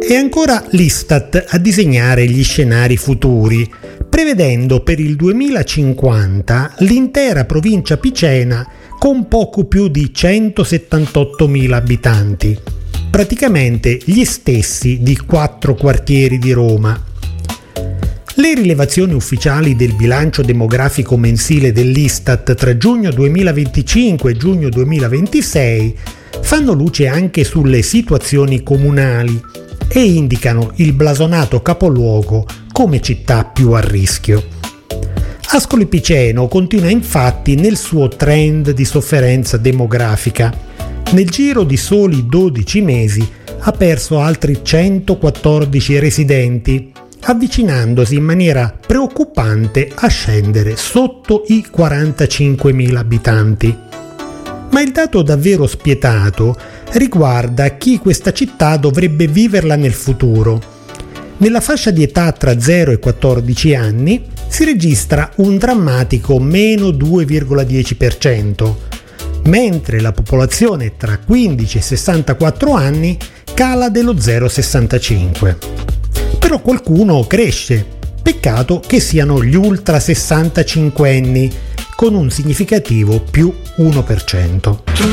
È ancora l'Istat a disegnare gli scenari futuri, prevedendo per il 2050 l'intera provincia picena con poco più di 178.000 abitanti, praticamente gli stessi di 4 quartieri di Roma. Le rilevazioni ufficiali del bilancio demografico mensile dell'Istat tra giugno 2025 e giugno 2026 fanno luce anche sulle situazioni comunali e indicano il blasonato capoluogo come città più a rischio. Ascoli Piceno continua infatti nel suo trend di sofferenza demografica. Nel giro di soli 12 mesi ha perso altri 114 residenti, avvicinandosi in maniera preoccupante a scendere sotto i 45.000 abitanti. Ma il dato davvero spietato riguarda chi questa città dovrebbe viverla nel futuro. Nella fascia di età tra 0 e 14 anni si registra un drammatico meno 2,10%, mentre la popolazione tra 15 e 64 anni cala dello 0,65%. Però qualcuno cresce, peccato che siano gli ultra 65enni, con un significativo più 1%.